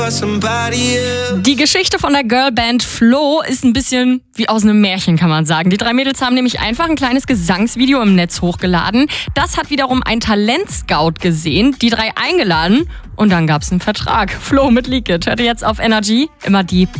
Die Geschichte von der Girlband Flo ist ein bisschen wie aus einem Märchen, kann man sagen. Die 3 Mädels haben nämlich einfach ein kleines Gesangsvideo im Netz hochgeladen. Das hat wiederum ein Talentscout gesehen, die 3 eingeladen und dann gab's einen Vertrag. Flo mit Leakit. Hört ihr jetzt auf Energy. Immer die